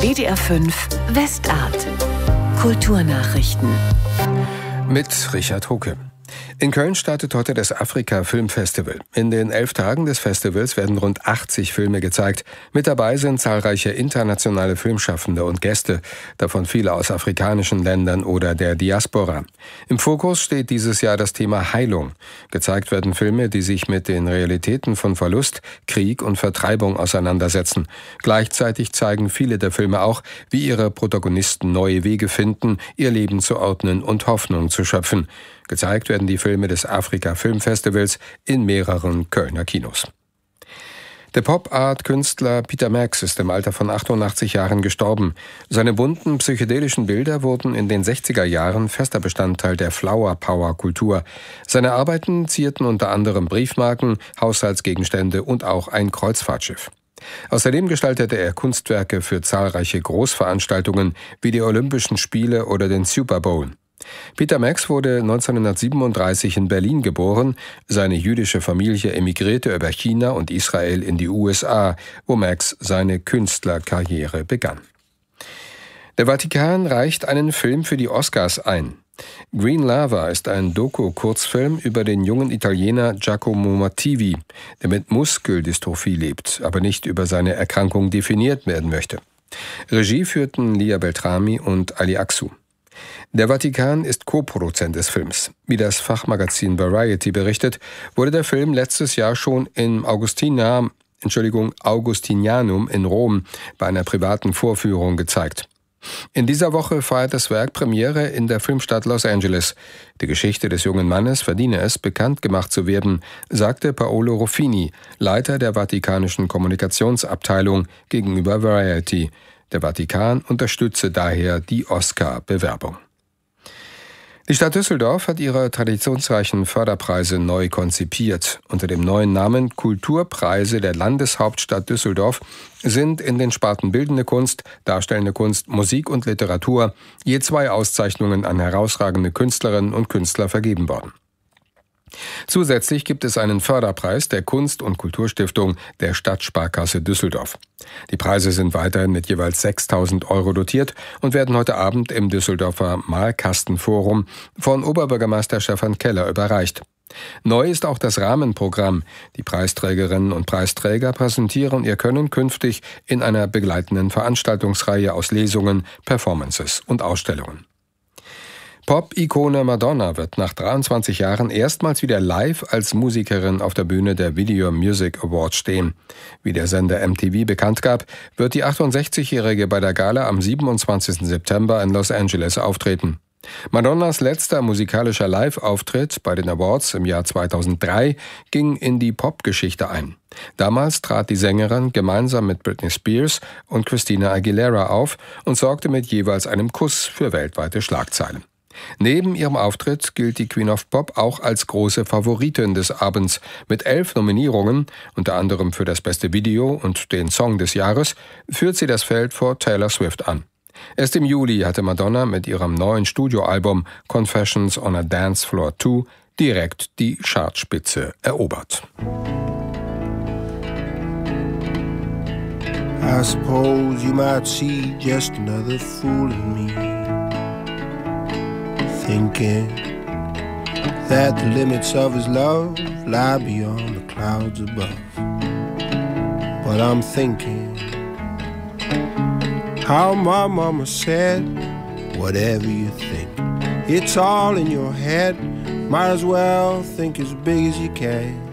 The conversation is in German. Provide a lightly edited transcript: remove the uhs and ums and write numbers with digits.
WDR 5 Westart. Kulturnachrichten. Mit Richard Hucke. In Köln startet heute das Afrika Filmfestival. In den 11 Tagen des Festivals werden rund 80 Filme gezeigt. Mit dabei sind zahlreiche internationale Filmschaffende und Gäste, davon viele aus afrikanischen Ländern oder der Diaspora. Im Fokus steht dieses Jahr das Thema Heilung. Gezeigt werden Filme, die sich mit den Realitäten von Verlust, Krieg und Vertreibung auseinandersetzen. Gleichzeitig zeigen viele der Filme auch, wie ihre Protagonisten neue Wege finden, ihr Leben zu ordnen und Hoffnung zu schöpfen. Gezeigt werden die Filme des Afrika Filmfestivals in mehreren Kölner Kinos. Der Pop-Art-Künstler Peter Max ist im Alter von 88 Jahren gestorben. Seine bunten psychedelischen Bilder wurden in den 60er Jahren fester Bestandteil der Flower-Power-Kultur. Seine Arbeiten zierten unter anderem Briefmarken, Haushaltsgegenstände und auch ein Kreuzfahrtschiff. Außerdem gestaltete er Kunstwerke für zahlreiche Großveranstaltungen wie die Olympischen Spiele oder den Super Bowl. Peter Max wurde 1937 in Berlin geboren. Seine jüdische Familie emigrierte über China und Israel in die USA, wo Max seine Künstlerkarriere begann. Der Vatikan reicht einen Film für die Oscars ein. Green Lava ist ein Doku-Kurzfilm über den jungen Italiener Giacomo Mattivi, der mit Muskeldystrophie lebt, aber nicht über seine Erkrankung definiert werden möchte. Regie führten Lia Beltrami und Ali Aksu. Der Vatikan ist Co-Produzent des Films. Wie das Fachmagazin Variety berichtet, wurde der Film letztes Jahr schon im Augustinianum in Rom bei einer privaten Vorführung gezeigt. In dieser Woche feiert das Werk Premiere in der Filmstadt Los Angeles. Die Geschichte des jungen Mannes verdiene es, bekannt gemacht zu werden, sagte Paolo Ruffini, Leiter der vatikanischen Kommunikationsabteilung, gegenüber Variety. Der Vatikan unterstütze daher die Oscar-Bewerbung. Die Stadt Düsseldorf hat ihre traditionsreichen Förderpreise neu konzipiert. Unter dem neuen Namen Kulturpreise der Landeshauptstadt Düsseldorf sind in den Sparten Bildende Kunst, Darstellende Kunst, Musik und Literatur je 2 Auszeichnungen an herausragende Künstlerinnen und Künstler vergeben worden. Zusätzlich gibt es einen Förderpreis der Kunst- und Kulturstiftung der Stadtsparkasse Düsseldorf. Die Preise sind weiterhin mit jeweils 6.000 € dotiert und werden heute Abend im Düsseldorfer Malkastenforum von Oberbürgermeister Stefan Keller überreicht. Neu ist auch das Rahmenprogramm. Die Preisträgerinnen und Preisträger präsentieren ihr Können künftig in einer begleitenden Veranstaltungsreihe aus Lesungen, Performances und Ausstellungen. Pop-Ikone Madonna wird nach 23 Jahren erstmals wieder live als Musikerin auf der Bühne der Video Music Awards stehen. Wie der Sender MTV bekannt gab, wird die 68-Jährige bei der Gala am 27. September in Los Angeles auftreten. Madonnas letzter musikalischer Live-Auftritt bei den Awards im Jahr 2003 ging in die Popgeschichte ein. Damals trat die Sängerin gemeinsam mit Britney Spears und Christina Aguilera auf und sorgte mit jeweils einem Kuss für weltweite Schlagzeilen. Neben ihrem Auftritt gilt die Queen of Pop auch als große Favoritin des Abends. Mit 11 Nominierungen, unter anderem für das beste Video und den Song des Jahres, führt sie das Feld vor Taylor Swift an. Erst im Juli hatte Madonna mit ihrem neuen Studioalbum Confessions on a Dance Floor 2 direkt die Chartspitze erobert. I suppose you might see just another fool in me, thinking that the limits of his love lie beyond the clouds above. But I'm thinking how my mama said, whatever you think, it's all in your head. Might as well think as big as you can.